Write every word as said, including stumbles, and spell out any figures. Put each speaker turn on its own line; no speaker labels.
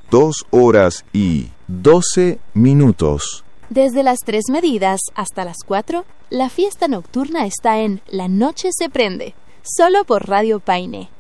dos horas y doce minutos.
Desde las tres medidas hasta las cuatro, la fiesta nocturna está en La Noche se Prende, solo por Radio Paine.